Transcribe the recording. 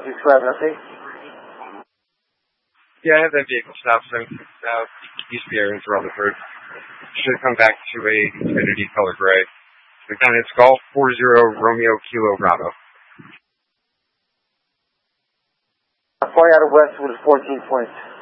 665, update? Yeah, I have that vehicle stopped, so East Pierre in Rutherford. Should come back to a Infinity color gray. Again, it's Golf 40 Romeo Kilo Bravo. Fly out of Westwood is 14 points.